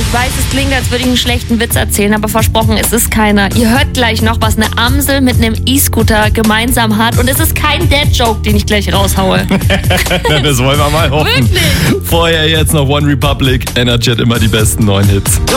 Ich weiß, es klingt, als würde ich einen schlechten Witz erzählen, aber versprochen, es ist keiner. Ihr hört gleich noch, was eine Amsel mit einem E-Scooter gemeinsam hat. Und es ist kein Dad-Joke, den ich gleich raushaue. Das wollen wir mal hoffen. Wirklich? Vorher jetzt noch One Republic. Energy hat immer die besten neuen Hits.